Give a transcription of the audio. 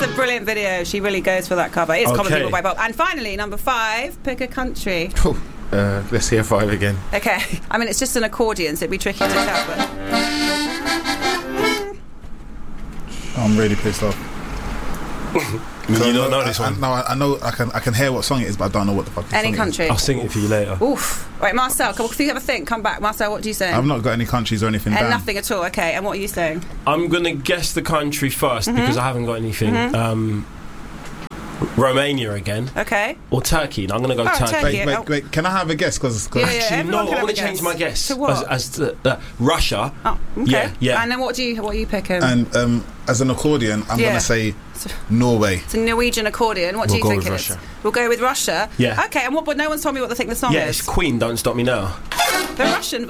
a brilliant video. She really goes for that cover. It's Common People by Bob. And finally, number 5, pick a country. Let's hear 5 again. Okay. I mean, it's just an accordion, so it'd be tricky to tell, but... I'm really pissed off. You don't know this one? No, I know. I can hear what song it is, but I don't know what the fuck. Any country. I'll sing it for you later. Oof. Right, Marcel. If you have a think, come back. Marcel, what do you say? I've not got any countries or anything. And nothing at all. Okay. And what are you saying? I'm gonna guess the country first because I haven't got anything. Romania again. Okay. Or Turkey. I'm going to go Turkey. Wait. Can I have a guess? Actually, no. I want to change my guess. To what? As to Russia. Oh, okay. Yeah. And then what are you picking? And as an accordion, I'm going to say Norway. It's a Norwegian accordion. What do you think it is? We'll go with Russia. Yeah. Okay. And but no one's told me what they think the song is. Yeah, it's Queen. Don't Stop Me Now. The Russian